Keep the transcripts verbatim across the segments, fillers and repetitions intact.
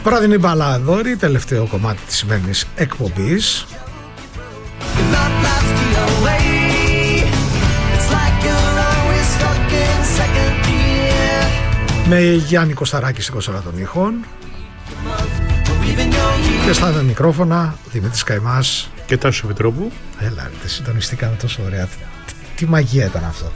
Βράδυνη μπαλαδόρη, τελευταίο κομμάτι της σημερινής εκπομπής. Με Γιάννη Κωσταράκη στην κονσόλα των ήχων και στα μικρόφωνα Δημήτρης Καημάς και Τάσος Πετρόπου. Έλα ρε, συντονιστήκαμε τόσο ωραία. Τι, τι μαγεία ήταν αυτό.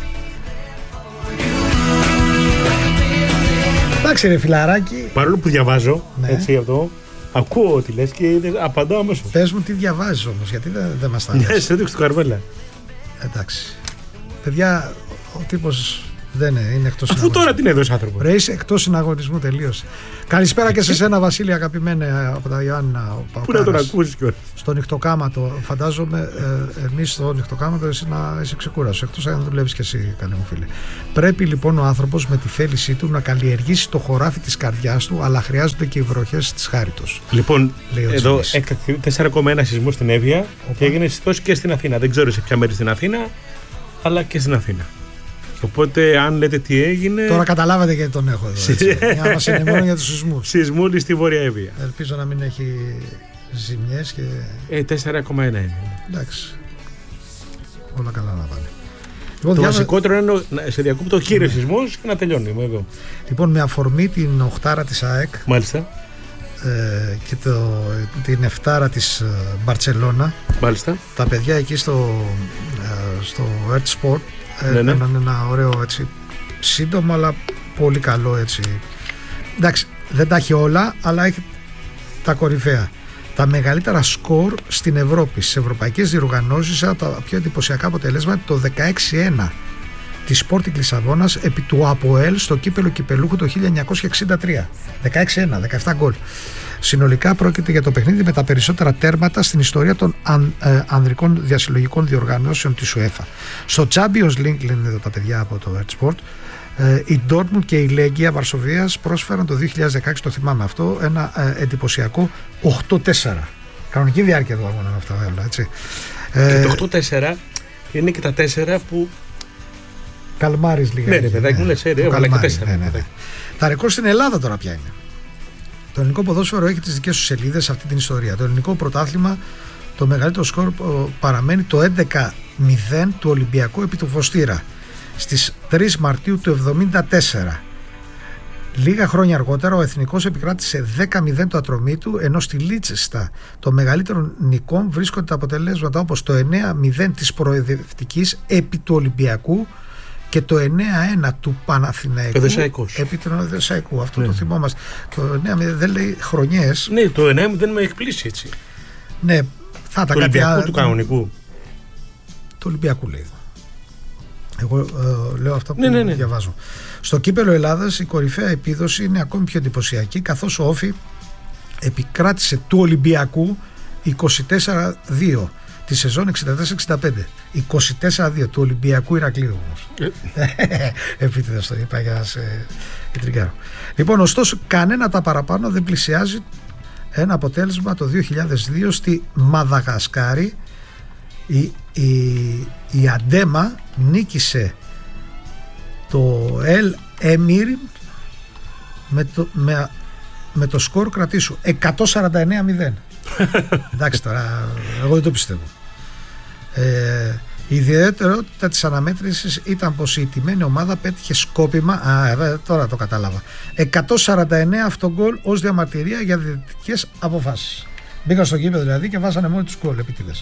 Εντάξει ρε φιλαράκι. Παρόλο που διαβάζω, ναι. έτσι αυτό, ακούω ό,τι λες και απαντάω αμέσως. Πες μου τι διαβάζεις όμως, γιατί δεν, δεν μας τα λες. Ναι, σε έδειξε του Καρβέλα. Εντάξει. Παιδιά, ο τύπος δεν είναι, είναι εκτός. Αφού τώρα την έδωσε άνθρωπο. Ρε, είσαι εκτός συναγωνισμού τελείως. Καλησπέρα και σε σένα, Βασίλη, αγαπημένε από τα Ιωάννα. Πού να τον ακούσεις κιόλας. Στο νυχτοκάματο, φαντάζομαι, ε, εμείς στο νυχτοκάματο εσύ να είσαι ξεκούραστος, εκτός αν δουλεύεις και εσύ, καλέ μου φίλε. Πρέπει λοιπόν ο άνθρωπος με τη θέλησή του να καλλιεργήσει το χωράφι της καρδιάς του, αλλά χρειάζονται και οι βροχές της χάριτος. Λοιπόν, εδώ τέσσερα κόμμα ένα σεισμό στην Εύβοια και έγινε σεισμός και στην Αθήνα. Δεν ξέρω σε ποια μέρη στην Αθήνα, αλλά και στην Αθήνα. Οπότε, αν λέτε τι έγινε. Τώρα καταλάβατε γιατί τον έχω εδώ. Έτσι. Για να μας ενημερώνει για τους σεισμούς. Σεισμούλη στη Βόρεια Εύβοια. Ελπίζω να μην έχει ζημιές και. Ε, τέσσερα κόμμα ένα είναι. Εντάξει. Όλα καλά να πάνε. Λοιπόν, το διάβα... βασικότερο είναι να σε διακόπτω το κύριο σεισμός και να τελειώνει. Εδώ. Λοιπόν, με αφορμή την οχτάρα της ΑΕΚ. Μάλιστα. Ε, και το, την εφτάρα της Μπαρτσελώνα. Μάλιστα. Τα παιδιά εκεί στο, στο Earth Sport. Ναι, ναι. Έναν ένα ωραίο έτσι, σύντομο αλλά πολύ καλό έτσι. Εντάξει, δεν τα έχει όλα, αλλά έχει τα κορυφαία. Τα μεγαλύτερα σκορ στην Ευρώπη, στις ευρωπαϊκές διοργανώσεις, τα πιο εντυπωσιακά αποτελέσματα, το δεκαέξι ένα της Sporting Λισαβόνας επί του ΑΠΟΕΛ στο κύπελο κυπελούχου το χίλια εννιακόσια εξήντα τρία. δεκαέξι ένα, δεκαεπτά γκολ. Συνολικά πρόκειται για το παιχνίδι με τα περισσότερα τέρματα στην ιστορία των αν, ε, ανδρικών διασυλλογικών διοργανώσεων της UEFA. Στο Champions League, λένε εδώ τα παιδιά από το Earth Sport, ε, η Dortmund και η Λέγκια Βαρσοβίας πρόσφεραν το δύο χιλιάδες δεκαέξι, το θυμάμαι αυτό, ένα ε, εντυπωσιακό οκτώ τέσσερα. Κανονική διάρκεια του αγώνα αυτά όλα, έτσι. Και ε, το οκτώ τέσσερα είναι και τα τέσσερα που καλμάρεις λίγα. Ναι, ρε παιδάκι μου, λες, ε, έβαλα και τέσσερα. Ναι, ναι, ναι. Τα ρεκόρ στην Ελλάδα τώρα ποια είναι? Το ελληνικό ποδόσφαιρο έχει τις δικές του σελίδες σε αυτή την ιστορία. Το ελληνικό πρωτάθλημα, το μεγαλύτερο σκορ παραμένει το έντεκα μηδέν του Ολυμπιακού επί του Φωστήρα στις τρεις Μαρτίου του εβδομήντα τέσσερα. Λίγα χρόνια αργότερα ο Εθνικός επικράτησε δέκα μηδέν το Ατρομήτου, ενώ στη Λίτσεστα των μεγαλύτερων νικών βρίσκονται τα αποτελέσματα όπως το εννέα μηδέν της προεδευτικής επί του Ολυμπιακού και το εννέα ένα του Παναθηναϊκού επί του Δεσσαϊκού. Αυτό ναι. Το θυμόμαστε. Το εννέα μηδέν δεν λέει χρονιές. Ναι, το εννέα μηδέν με εκπλήσει έτσι. Ναι, θα τα του Ολυμπιακού, κάτι... του κανονικού. Του Ολυμπιακού λέει. Εγώ ε, λέω αυτά που ναι, ναι, ναι. διαβάζω. Στο κύπελο Ελλάδας η κορυφαία επίδοση είναι ακόμη πιο εντυπωσιακή, καθώς ο Όφη επικράτησε του Ολυμπιακού είκοσι τέσσερα δύο τη σεζόν εξήντα τέσσερα εξήντα πέντε. είκοσι τέσσερα δύο του Ολυμπιακού Ηρακλείου όμως. Επίτηδες το είπα για να σε τριγκάρω. Λοιπόν, ωστόσο κανένα τα παραπάνω δεν πλησιάζει ένα αποτέλεσμα το δύο χιλιάδες δύο στη Μαδαγασκάρη. Η, η, η Αντέμα νίκησε το Ελ Εμίρ με το, με, με το σκορ κρατήσου εκατόν σαράντα εννέα μηδέν. Εντάξει τώρα, εγώ δεν το πιστεύω. Ε, η ιδιαιτερότητα της αναμέτρησης ήταν πως η τιμένη ομάδα πέτυχε σκόπιμα, α, τώρα το κατάλαβα, εκατόν σαράντα εννέα αυτογκόλ ως διαμαρτυρία για διαιτητικές αποφάσεις. Μπήκαν στο γήπεδο δηλαδή και βάσανε μόνοι τους γκολ επίτηδες.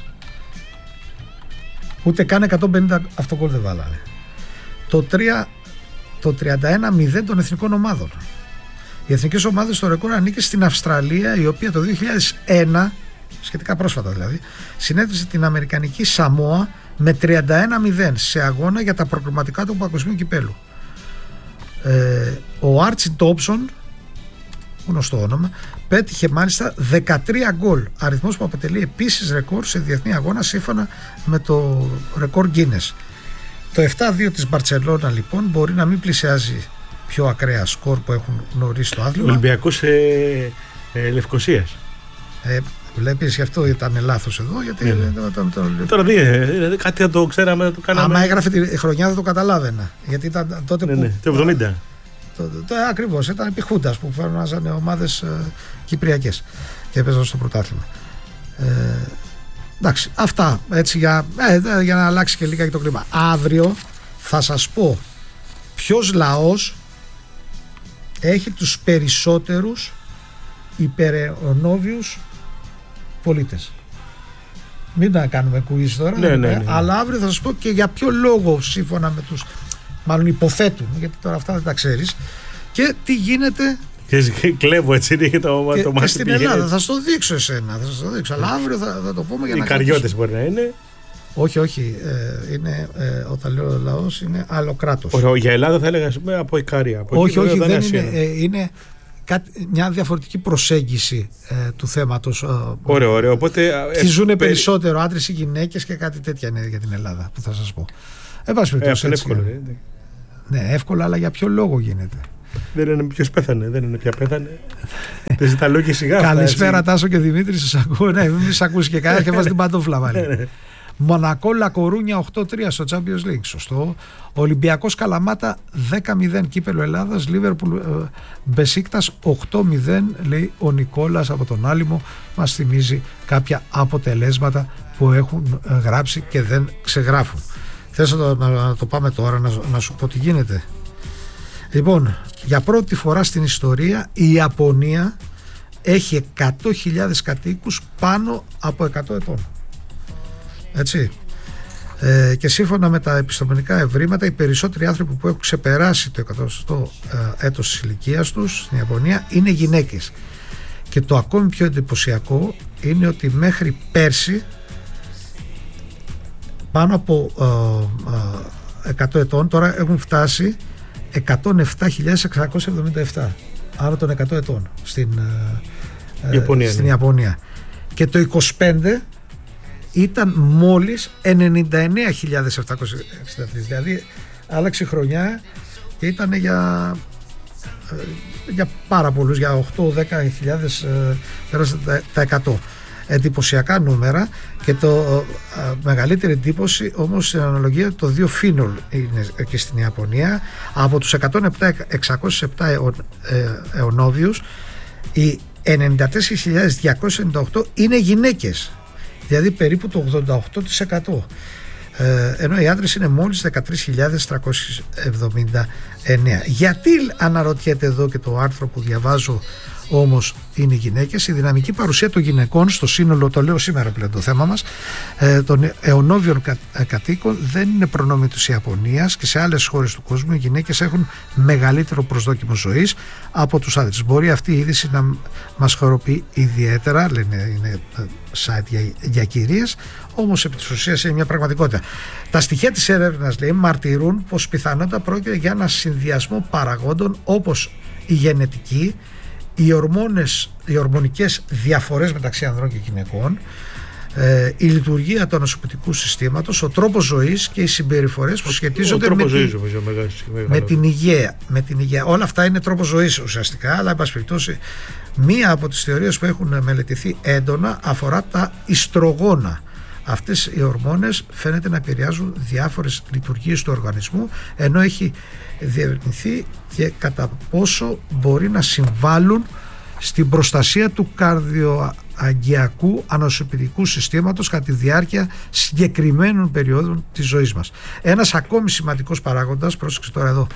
Ούτε καν εκατόν πενήντα αυτογκόλ δεν βάλανε. Το, τρία, το τριάντα ένα μηδέν των εθνικών ομάδων. Οι εθνικές ομάδες στο ρεκόρ ανήκει στην Αυστραλία, η οποία το δύο χιλιάδες ένα, σχετικά πρόσφατα δηλαδή, συνέδρισε την Αμερικανική Σαμόα με τριάντα ένα μηδέν σε αγώνα για τα προκριματικά του παγκοσμίου κυπέλου. Ε, ο Άρτσι Ντόμπσον, γνωστό όνομα, πέτυχε μάλιστα δεκατρία γκολ, αριθμός που αποτελεί επίσης ρεκόρ σε διεθνή αγώνα σύμφωνα με το ρεκόρ Guinness. Το επτά δύο της Μπαρτσελώνα λοιπόν μπορεί να μην πλησιάζει πιο ακραία σκορ που έχουν γνωρίσει το άθλημα. Ολυμπιακός ε, ε, Λευκωσίας. Ε, βλέπεις, γι' αυτό ήταν λάθος εδώ. Γιατί ναι, ναι. Το, το, το, Τώρα δει, ε, κάτι θα το ξέραμε, το κάναμε. Άμα έγραφε τη χρονιά δεν το καταλάβαινα. Γιατί ήταν τότε ναι, που. Ναι, το εβδομήντα. το, το, το, ακριβώς, ήταν επί Χούντας που φέρναζαν ομάδες ε, κυπριακές και έπαιζαν στο πρωτάθλημα. Ε, εντάξει, αυτά έτσι για, ε, για να αλλάξει και λίγα και το κλίμα. Αύριο θα σας πω ποιος λαός έχει τους περισσότερους υπεραιωνόβιους πολίτες. Μην τα κάνουμε quiz τώρα, ναι, ναι, ναι, ναι. αλλά αύριο θα σας πω και για ποιο λόγο, σύμφωνα με τους, μάλλον υποθέτουν, γιατί τώρα αυτά δεν τα ξέρεις, και τι γίνεται. Και κλέβω έτσι είναι το, και, το και μάτι στην πηγαίνει. Ελλάδα. Θα στο δείξω εσένα, θα σας το δείξω, αλλά αύριο θα, θα το πούμε για οι να καριώτες κρατήσω. μπορεί να είναι. Όχι, όχι. Ε, είναι, ε, όταν λέω λαός είναι άλλο κράτος. Όχι, για Ελλάδα θα έλεγα πούμε, από Ικάρια. Από όχι, εκεί, όχι, δεν, δεν είναι. είναι. Ε, είναι κάτι, μια διαφορετική προσέγγιση ε, του θέματος. Ε, ωραίο, ωραίο. Οπότε, τι ε, ζουν περι... περισσότερο άντρες ή γυναίκες και κάτι τέτοια είναι για την Ελλάδα που θα σας πω. Ε, πάση ε, περιπτώσει, αυτό είναι έτσι, εύκολο. Ναι. ναι, εύκολο, αλλά για ποιο λόγο γίνεται. Δεν είναι ποιος πέθανε, δεν είναι πια πέθανε. Δεν ζητά λόγια σιγά. Καλησπέρα Τάσο και Δημήτρη, σας ακούω. Ναι, μην σας ακούσει και κανένα και βάζει την παντόφλα πάλι. Μονακό Λακορούνια οκτώ τρία στο Champions League. Σωστό. Ολυμπιακός Καλαμάτα δέκα μηδέν κύπελλο Ελλάδας. Λίβερπουλ Μπεσίκτας οκτώ μηδέν, λέει ο Νικόλας από τον Άλυμο. Μας θυμίζει κάποια αποτελέσματα που έχουν γράψει και δεν ξεγράφουν. Θες να το, να το πάμε τώρα, να, να σου πω τι γίνεται. Λοιπόν, για πρώτη φορά στην ιστορία η Ιαπωνία έχει εκατό χιλιάδες κατοίκους πάνω από εκατό ετών. Έτσι. Ε, και σύμφωνα με τα επιστημονικά ευρήματα, οι περισσότεροι άνθρωποι που έχουν ξεπεράσει το εκατοστό ε, έτος της ηλικίας τους στην Ιαπωνία είναι γυναίκες. Και το ακόμη πιο εντυπωσιακό είναι ότι μέχρι πέρσι πάνω από ε, ε, εκατό ετών τώρα έχουν φτάσει εκατόν επτά χιλιάδες εξακόσια εβδομήντα επτά, άρα των εκατό ετών στην, ε, Ιαπωνία, στην ναι. Ιαπωνία. Και το είκοσι πέντε ήταν μόλις ενενήντα εννέα χιλιάδες επτακόσια εξήντα τρία, δηλαδή άλλαξε χρονιά και ήταν για, για πάρα πολλούς, για οκτώ με δέκα χιλιάδες πέρασε τα εκατό. Εντυπωσιακά νούμερα. Και το ε, μεγαλύτερη εντύπωση όμως στην αναλογία το δύο φίνολ είναι και στην Ιαπωνία. Από τους εκατόν επτά εξακόσιους επτά αιω, ε, αιωνόβιους, οι ενενήντα τέσσερις χιλιάδες διακόσιες ενενήντα οκτώ είναι γυναίκες, δηλαδή περίπου το ογδόντα οκτώ τοις εκατό, ε, ενώ οι άντρες είναι μόλις δεκατρείς χιλιάδες τριακόσιες εβδομήντα εννέα. Γιατί, αναρωτιέται εδώ και το άρθρο που διαβάζω, όμως είναι οι γυναίκες? Η δυναμική παρουσία των γυναικών στο σύνολο, το λέω σήμερα πλέον το θέμα μας, ε, των αιωνόβιων κα, ε, κατοίκων δεν είναι προνόμιο της Ιαπωνίας, και σε άλλες χώρες του κόσμου οι γυναίκες έχουν μεγαλύτερο προσδόκιμο ζωής από τους άντρες. Μπορεί αυτή η είδηση να μας χαροποιεί ιδιαίτερα, λένε, είναι site για, για κυρίες, όμως επί της ουσίας είναι μια πραγματικότητα. Τα στοιχεία της έρευνας, λέει, μαρτυρούν πως πιθανότατα πρόκειται για ένα συνδυασμό παραγόντων όπως η γενετική, οι ορμόνες, οι ορμονικές διαφορές μεταξύ ανδρών και γυναικών, ε, η λειτουργία του ανοσοποιητικού συστήματος, ο τρόπος ζωής και οι συμπεριφορές που σχετίζονται με, ζωής, τη, νομίζω, μεγάλη, με, την υγεία, με την υγεία. Όλα αυτά είναι τρόπος ζωής ουσιαστικά, αλλά εν πάση περιπτώσει μία από τις θεωρίες που έχουν μελετηθεί έντονα αφορά τα ιστρογόνα. Αυτές οι ορμόνες φαίνεται να επηρεάζουν διάφορες λειτουργίες του οργανισμού, ενώ έχει διερευνηθεί και κατά πόσο μπορεί να συμβάλλουν στην προστασία του καρδιοαγγειακού ανοσοποιητικού συστήματος κατά τη διάρκεια συγκεκριμένων περιόδων της ζωής μας. Ένας ακόμη σημαντικός παράγοντας, πρόσεξε τώρα εδώ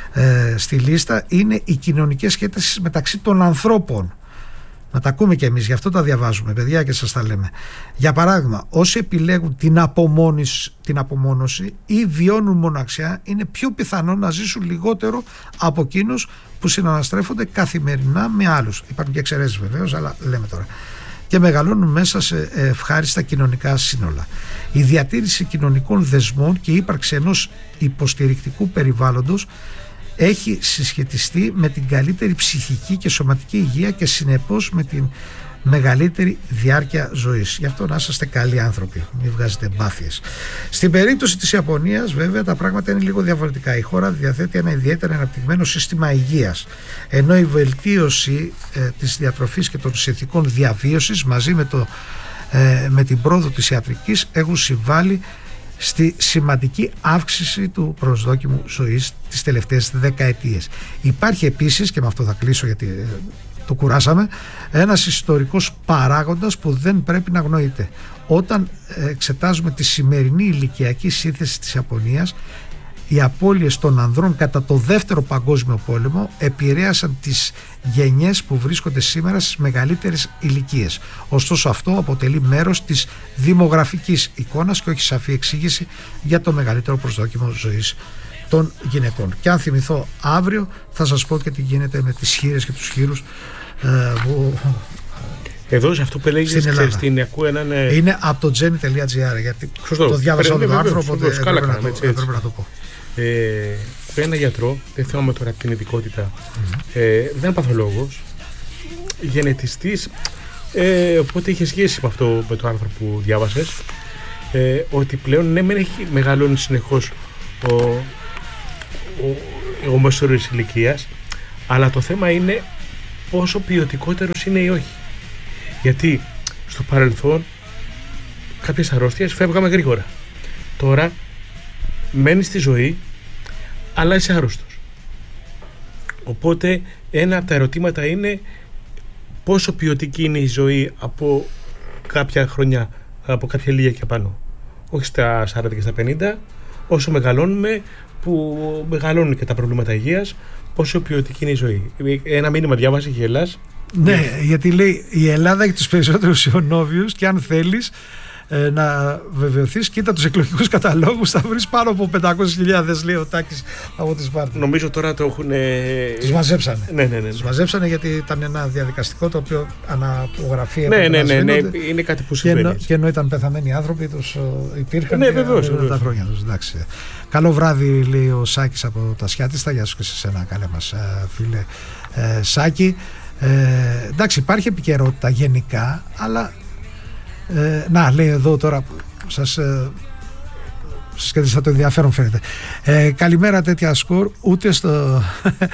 ε, στη λίστα, είναι οι κοινωνικές σχέσεις μεταξύ των ανθρώπων. Να τα ακούμε κι εμείς, γι' αυτό τα διαβάζουμε, παιδιά, και σας τα λέμε. Για παράδειγμα, όσοι επιλέγουν την, την απομόνωση ή βιώνουν μοναξιά, είναι πιο πιθανό να ζήσουν λιγότερο από εκείνους που συναναστρέφονται καθημερινά με άλλους. Υπάρχουν και εξαιρέσεις βεβαίως, αλλά λέμε τώρα. Και μεγαλώνουν μέσα σε ευχάριστα κοινωνικά σύνολα. Η διατήρηση κοινωνικών δεσμών και η ύπαρξη ενός υποστηρικτικού περιβάλλοντος έχει συσχετιστεί με την καλύτερη ψυχική και σωματική υγεία και συνεπώς με την μεγαλύτερη διάρκεια ζωής. Γι' αυτό να είσαστε καλοί άνθρωποι, μην βγάζετε μπάθιες. Στην περίπτωση της Ιαπωνίας βέβαια τα πράγματα είναι λίγο διαφορετικά. Η χώρα διαθέτει ένα ιδιαίτερα αναπτυγμένο σύστημα υγείας, ενώ η βελτίωση ε, της διατροφής και των συνθηκών διαβίωσης μαζί με, το, ε, με την πρόοδο της ιατρικής έχουν συμβάλει στη σημαντική αύξηση του προσδόκιμου ζωής τις τελευταίες δεκαετίες. Υπάρχει επίσης, και με αυτό θα κλείσω γιατί το κουράσαμε, ένας ιστορικός παράγοντας που δεν πρέπει να αγνοείται. Όταν εξετάζουμε τη σημερινή ηλικιακή σύνθεση της Ιαπωνίας, οι απώλειες των ανδρών κατά το δεύτερο παγκόσμιο πόλεμο επηρέασαν τις γενιές που βρίσκονται σήμερα στις μεγαλύτερες ηλικίες. Ωστόσο αυτό αποτελεί μέρος της δημογραφικής εικόνας και όχι σαφή εξήγηση για το μεγαλύτερο προσδόκιμο ζωής των γυναικών. Και αν θυμηθώ αύριο θα σας πω και τι γίνεται με τις χήρες και τους χείρους ε, που... Εδώ σε αυτό που έλεγες στην Ελλάδα. Στην ακούω έναν... Είναι από το τζένι τελεία τζι άρ, γιατί Σωστό. το διάβασα όλο το άρθρο, οπότε έπρεπε να, έπρεπε να το πω. Ε, ένα γιατρό, δεν θυμάμαι τώρα την ειδικότητα, mm-hmm. ε, δεν είναι παθολόγος, γενετιστής, ε, οπότε είχε σχέση με αυτό, με το άρθρο που διάβασες, ε, ότι πλέον ναι μεν έχει μεγαλώνει συνεχώς ο, ο, ο μέσος όρος ηλικίας, αλλά το θέμα είναι πόσο ποιοτικότερος είναι ή όχι. Γιατί στο παρελθόν κάποιες αρρώστιες φεύγαμε γρήγορα. Τώρα μένεις στη ζωή, αλλά είσαι άρρωστος. Οπότε ένα από τα ερωτήματα είναι πόσο ποιοτική είναι η ζωή από κάποια χρονιά, από κάποια ηλικία και πάνω. Όχι στα σαράντα και στα πενήντα, όσο μεγαλώνουμε, που μεγαλώνουν και τα προβλήματα υγείας, πόσο ποιοτική είναι η ζωή. Ένα μήνυμα διάβασε και γελάς. Ναι, γιατί λέει η Ελλάδα έχει τους περισσότερους ιονόβιους και αν θέλεις ε, να βεβαιωθείς, κοίτα τους εκλογικούς καταλόγους, θα βρεις πάνω από πεντακόσιες χιλιάδες, λέει ο Τάκης από τη Σπάρτη. Νομίζω τώρα το έχουν... Τους μαζέψανε. Ναι, ναι, ναι. Τους μαζέψανε γιατί ήταν ένα διαδικαστικό το οποίο αναπογραφεί. Ναι, ναι, ναι, ναι, είναι κάτι που συμβαίνει. Και ενώ, και ενώ ήταν πεθαμένοι άνθρωποι, τους υπήρχαν ναι, και βεβαίως, βεβαίως. τα χρόνια τους. Εντάξει. Καλό βράδυ, λέει ο Σάκης από τα Σιάτιστα. Γεια σου και σε σένα, καλέ μας φίλε ε, Σάκη. Ε, εντάξει, υπάρχει επικαιρότητα γενικά, αλλά ε, να, λέει εδώ τώρα σας ε, σας κρατήσα το ενδιαφέρον, φαίνεται. Ε, καλημέρα, τέτοια σκορ ούτε στο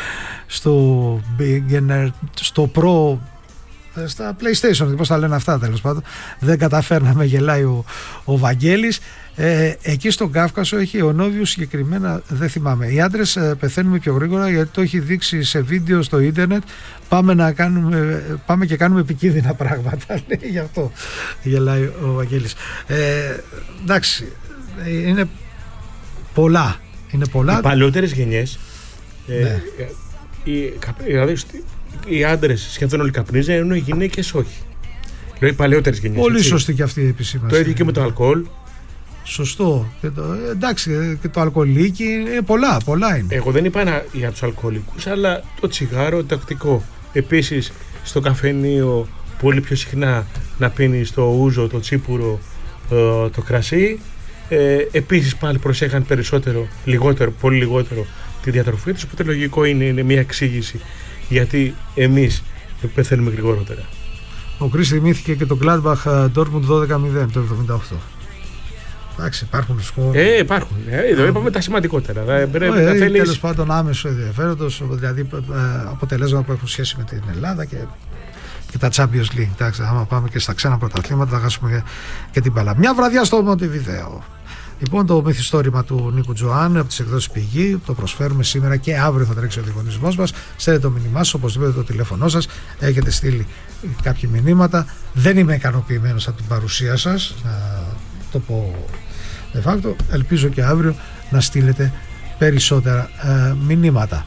στο beginner, στο pro, στα PlayStation, πώς τα λένε αυτά, τέλος πάντων δεν καταφέρναμε, γελάει ο, ο Βαγγέλης. Ε, εκεί στον Κάφκασο έχει ιονόβιου συγκεκριμένα, δεν θυμάμαι. Οι άντρες ε, πεθαίνουμε πιο γρήγορα γιατί το έχει δείξει σε βίντεο στο ίντερνετ. Πάμε, να κάνουμε, πάμε και κάνουμε επικίνδυνα πράγματα. Λέει, γι' αυτό γελάει ο Βαγγέλης. Ε, εντάξει, είναι πολλά. Είναι πολλά. Οι παλαιότερες γενιές, ε, ναι. οι, δηλαδή οι άντρες σχεδόν όλοι καπνίζουν, ενώ οι γυναίκες όχι. Λέω οι παλαιότερες γενιές. Πολύ έτσι. σωστή και αυτή η επισήμανση. Το ίδιο και με το αλκοόλ. Σωστό. Και το, εντάξει, και το αλκοολίκι είναι πολλά, πολλά είναι. Εγώ δεν είπα να, για τους αλκοολικούς, αλλά το τσιγάρο τακτικό. Επίσης, στο καφενείο πολύ πιο συχνά να πίνει το ούζο, το τσίπουρο, το, το κρασί. Ε, επίσης πάλι προσέχαν περισσότερο, λιγότερο, πολύ λιγότερο τη διατροφή τους, οπότε λογικό είναι, είναι μια εξήγηση γιατί εμείς πεθαίνουμε γρηγορότερα. Ο Κρίς θυμήθηκε και το Gladbach Dortmund δώδεκα μηδέν το εβδομήντα οκτώ. Εντάξει, υπάρχουν σκόρ. Ε, υπάρχουν. Ε, εδώ είπαμε τα σημαντικότερα. Ε, πρέπει ε, να θέλεις... Τέλος πάντων άμεσο ενδιαφέροντος, δηλαδή αποτελέσματα που έχουν σχέση με την Ελλάδα και, και τα Champions League. Εντάξει, άμα πάμε και στα ξένα πρωταθλήματα θα χάσουμε και, και την μπάλα. Μια βραδιά στο Μοντεβιδέο. Λοιπόν, το μυθιστόρημα του Νίκου Τζοάν από τις εκδόσεις Πηγή το προσφέρουμε σήμερα και αύριο θα τρέξει ο διαγωνισμός μας. Στέλνετε το μήνυμά σας, οπωσδήποτε το τηλέφωνό σας. Έχετε στείλει κάποια μηνύματα. Δεν είμαι ικανοποιημένος από την παρουσία σας, να το πω de facto. Ελπίζω και αύριο να στείλετε περισσότερα ε, μηνύματα.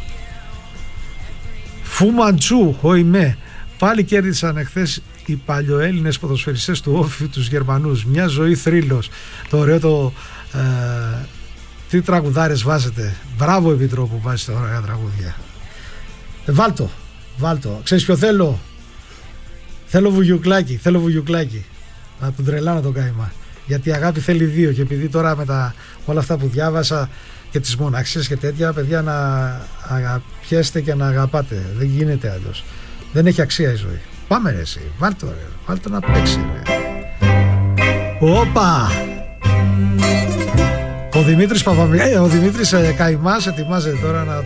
Φουμαντζού, χοημέ. Πάλι κέρδισαν εχθές οι παλιοέλληνες ποδοσφαιριστές του Όφη τους Γερμανούς. Μια ζωή θρύλος. Το ωραίο το ε, τι τραγουδάρες βάζετε. Μπράβο Επιτρό που βάζετε ωραία τραγούδια. Ε, βάλτο, βάλτο. Ξέρεις ποιο θέλω? Θέλω βουγιουκλάκι, θέλω βουγιουκλάκι. Να τον τρελάνω τον καημά. Γιατί η αγάπη θέλει δύο, και επειδή τώρα με τα, όλα αυτά που διάβασα και τις μοναξίες και τέτοια, παιδιά, να αγαπιέστε και να αγαπάτε. Δεν γίνεται αλλιώς. Δεν έχει αξία η ζωή. Πάμε ρε εσύ, βάλτε ρε, βάλτε να παίξει ρε. Όπα! Ο Δημήτρης Παπαμιχαήλ, ο Δημήτρης ε, Καημάς ετοιμάζεται τώρα να